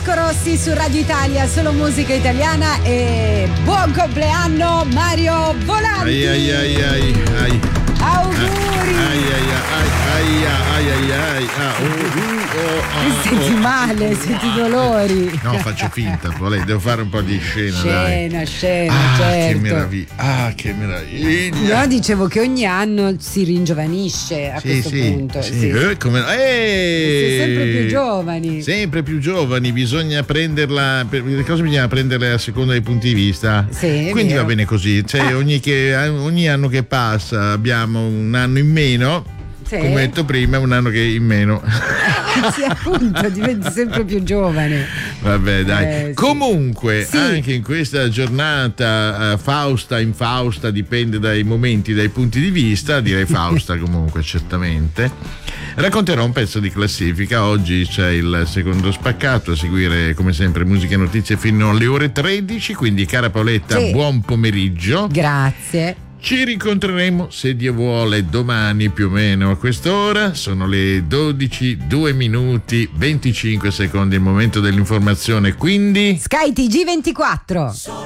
Vasco Rossi su Radio Italia, solo musica italiana, e buon compleanno Mario Volanti. Auguri. Senti male, senti dolori. No, faccio finta, devo fare un po' di scena. Scena, certo. Che meraviglia. No, dicevo che ogni anno si ringiovanisce a questo punto. Sì. Si è sempre più giovani. Sempre più giovani, bisogna prenderla. Le cose bisogna prenderle a seconda dei punti di vista. Sì, quindi va bene così. Cioè, ogni anno che passa abbiamo un anno in meno. Sì. Come detto prima, un anno che in meno. Sì, appunto, diventi sempre più giovane. Vabbè, dai. Sì. Comunque, sì. Anche in questa giornata fausta, infausta, dipende dai momenti, dai punti di vista, direi fausta comunque, certamente. Racconterò un pezzo di classifica. Oggi c'è il secondo spaccato, a seguire come sempre musica e notizie fino alle ore 13, quindi cara Paoletta, sì. Buon pomeriggio. Grazie. Ci rincontreremo, se Dio vuole, domani più o meno a quest'ora. Sono le 12, 2 minuti, 25 secondi, il momento dell'informazione, quindi Sky TG24.